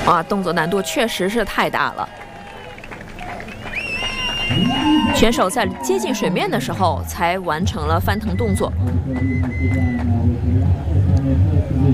啊，动作难度确实是太大了。选手在接近水面的时候才完成了翻腾动作。